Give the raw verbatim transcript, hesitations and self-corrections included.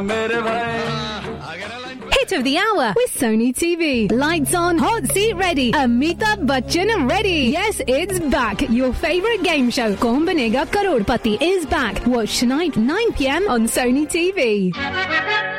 मेरे भाई. Hit of the hour with Sony T V. Lights on, hot seat ready, Amitabh Bachchan ready. Yes, it's back. Your favourite game show, Kaun Banega Crorepati, is back. Watch tonight, nine p.m. on Sony T V.